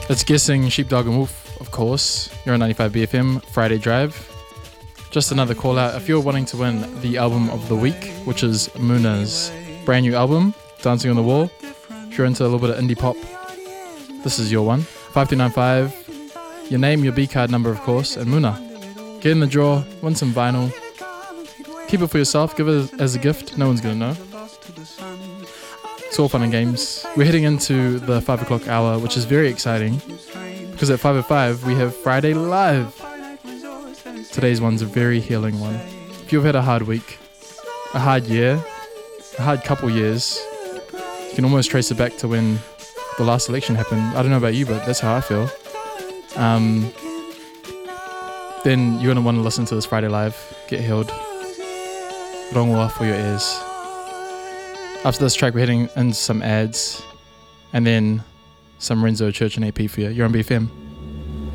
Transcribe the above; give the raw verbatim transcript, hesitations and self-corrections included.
It's Guessing, Sheepdog and Wolf, of course. You're on ninety-five B F M, Friday Drive. Just another call out. If you're wanting to win the album of the week, which is Muna's brand new album, Dancing on the Wall. If you're into a little bit of indie pop, this is your one. five two nine five, your name, your B card number, of course, and Muna. Get in the draw, win some vinyl. Keep it for yourself, give it as a gift, no one's gonna know. It's all fun and games. We're heading into the five o'clock hour, which is very exciting, because at five oh five we have Friday Live. Today's one's a very healing one. If you've had a hard week, a hard year, a hard couple years, you can almost trace it back to when the last election happened. I don't know about you, but that's how I feel. Um, then you're going to want to listen to this Friday Live. Get healed. Rongoa for your ears. After this track, we're heading into some ads, and then some Renzo Church and A P for you. You're on B F M.